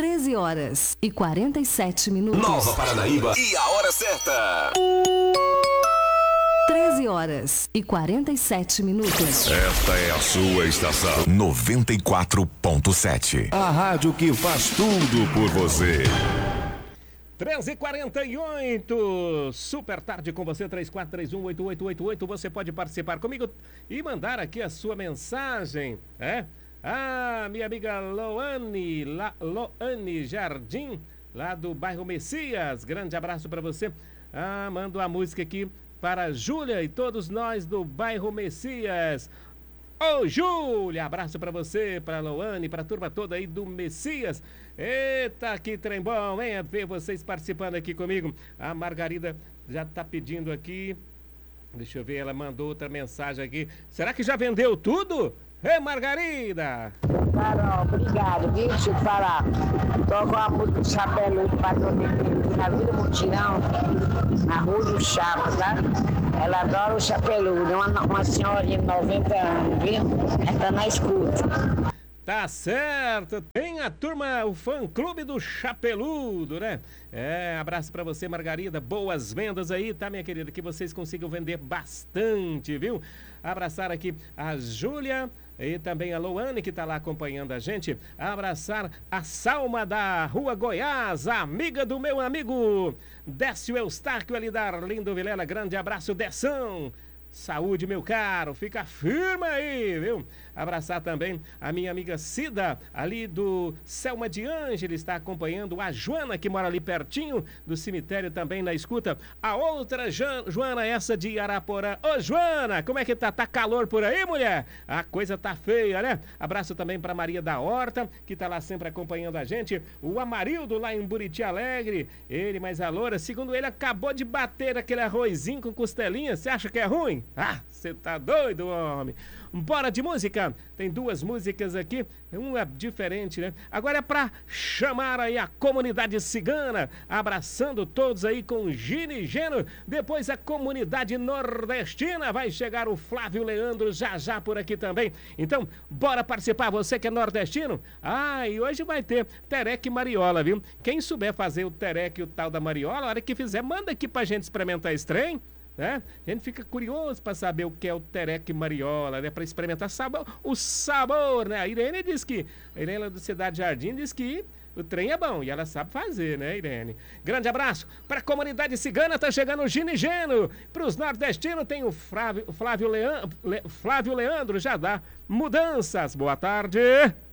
13 horas e 47 minutos. Nova Paranaíba e a hora certa. 13 horas e 47 minutos. Esta é a sua estação 94.7. A rádio que faz tudo por você. 13h48, super tarde com você, 34318888. Você pode participar comigo e mandar aqui a sua mensagem, minha amiga Loane Jardim, lá do bairro Messias. Grande abraço para você. Mando a música aqui para a Júlia e todos nós do bairro Messias. Ô, Júlia, abraço para você, para a Loane, para a turma toda aí do Messias. Eita, que trem bom, venha ver vocês participando aqui comigo. A Margarida já tá pedindo aqui. Deixa eu ver, ela mandou outra mensagem aqui. Será que já vendeu tudo? Ei, Margarida! Carol, obrigado, viu? Deixa eu te falar. Tô com a música do Chapeludo para na Vila Mutirão, na Rua do Chapas, tá? Ela adora o Chapeludo, uma senhorinha de 90 anos, viu? Tá na escuta. Tá certo, tem a turma, o fã-clube do Chapeludo, né? Abraço pra você, Margarida, boas vendas aí, tá, minha querida? Que vocês consigam vender bastante, viu? Abraçar aqui a Júlia e também a Loane, que tá lá acompanhando a gente. Abraçar a Salma da Rua Goiás, a amiga do meu amigo Décio Eustáquio ali da Arlindo Vilela. Grande abraço, Deção. Saúde, meu caro, fica firme aí, viu? Abraçar também a minha amiga Cida, ali do Selma de Ângela, está acompanhando a Joana, que mora ali pertinho do cemitério também na escuta. A outra Joana, essa de Araporã. Ô, Joana, como é que tá? Tá calor por aí, mulher? A coisa tá feia, né? Abraço também para Maria da Horta, que tá lá sempre acompanhando a gente. O Amarildo, lá em Buriti Alegre, ele mais a loura, segundo ele, acabou de bater aquele arrozinho com costelinha. Você acha que é ruim? Você tá doido, homem. Bora de música. Tem duas músicas aqui, uma diferente, né? Agora é pra chamar aí a comunidade cigana, abraçando todos aí com Gini Geno. Depois a comunidade nordestina, vai chegar o Flávio Leandro já por aqui também. Então, bora participar, você que é nordestino. E hoje vai ter tereque mariola, viu? Quem souber fazer o tereque e o tal da mariola, a hora que fizer, manda aqui pra gente experimentar esse trem. A gente fica curioso para saber o que é o tereque mariola, né? Para experimentar o sabor, né? A Irene do Cidade Jardim diz que o trem é bom e ela sabe fazer, né, Irene? Grande abraço para a comunidade cigana, tá chegando o Gini Geno. Para os nordestinos tem o Flávio Leandro, já dá mudanças. Boa tarde.